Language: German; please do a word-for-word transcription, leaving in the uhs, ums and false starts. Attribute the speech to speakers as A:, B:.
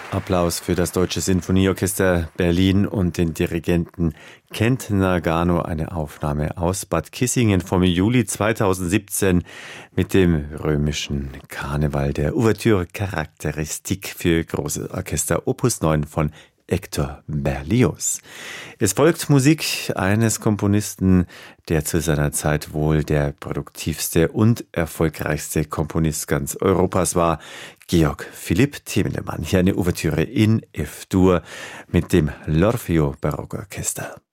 A: Applaus für das Deutsche Sinfonieorchester Berlin und den Dirigenten Kent Nagano, eine Aufnahme aus Bad Kissingen vom Juli zweitausendsiebzehn mit dem römischen Karneval, der Ouverture Charakteristik für große Orchester Opus neun von Hector Berlioz. Es folgt Musik eines Komponisten, der zu seiner Zeit wohl der produktivste und erfolgreichste Komponist ganz Europas war, Georg Philipp Thielemann. Hier eine Ouvertüre in F-Dur mit dem L'Orfeo Barockorchester.